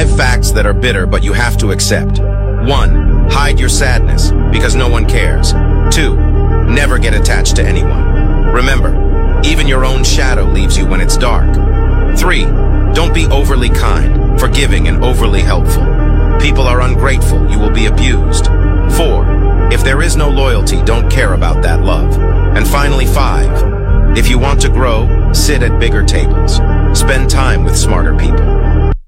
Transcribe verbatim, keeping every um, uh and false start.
Five facts that are bitter but you have to accept. One, hide your sadness because no one cares. Two, never get attached to anyone. Remember, even your own shadow leaves you when it's dark. Three, don't be overly kind, forgiving, and overly helpful. People are ungrateful, you will be abused. Four, if there is no loyalty, don't care about that love. And finally, five, if you want to grow, sit at bigger tables. Spend time with smarter people.